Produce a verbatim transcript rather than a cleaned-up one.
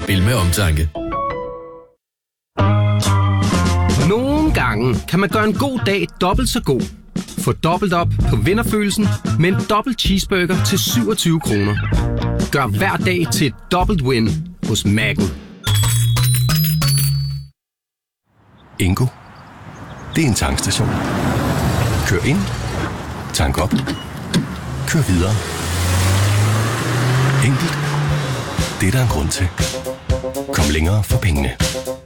Spil med omtanke. Nogle gange kan man gøre en god dag dobbelt så god. Få dobbelt op på vinderfølelsen med en dobbelt cheeseburger til syvogtyve kroner. Gør hver dag til et dobbelt win hos Mac'en. Ingo. Det er en tankstation. Kør ind. Tank op. Kør videre. Enkelt. Det er der en grund til. Kom længere for pengene.